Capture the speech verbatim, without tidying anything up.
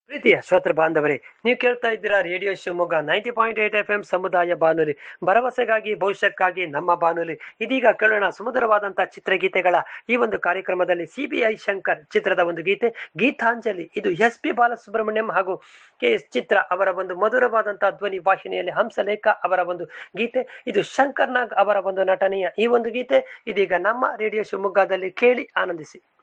ಪ್ರೀತಿಯ ಶ್ರೋತೃ ಬಾಂಧವರೇ, ನೀವು ಕೇಳ್ತಾ ಇದ್ದೀರಾ radio Shivamogga ninety point eight F M ಸಮುದಾಯ ಬಾನುಲಿ, ಭರವಸೆಗಾಗಿ ಭವಿಷ್ಯಕ್ಕಾಗಿ ನಮ್ಮ ಬಾನುಲಿ. ಇದೀಗ ಕೇಳೋಣ ಸುಮಧುರವಾದಂತಹ ಚಿತ್ರಗೀತೆಗಳ ಈ ಒಂದು ಕಾರ್ಯಕ್ರಮದಲ್ಲಿ ಸಿಬಿಐ ಶಂಕರ್ ಚಿತ್ರದ ಒಂದು ಗೀತೆ ಗೀತಾಂಜಲಿ. ಇದು ಎಸ್ ಪಿ ಬಾಲಸುಬ್ರಹ್ಮಣ್ಯಂ ಹಾಗೂ ಕೆ ಎಸ್ ಚಿತ್ರ ಅವರ ಒಂದು ಮಧುರವಾದಂತಹ ಧ್ವನಿ ವಾಹಿನಿಯಲ್ಲಿ ಹಂಸಲೇಖ ಅವರ ಒಂದು ಗೀತೆ. ಇದು ಶಂಕರ್ ನಾಗ್ ಅವರ ಒಂದು ನಟನೆಯ ಈ ಒಂದು ಗೀತೆ ಇದೀಗ ನಮ್ಮ ರೇಡಿಯೋ ಶಿವಮೊಗ್ಗದಲ್ಲಿ ಕೇಳಿ ಆನಂದಿಸಿ.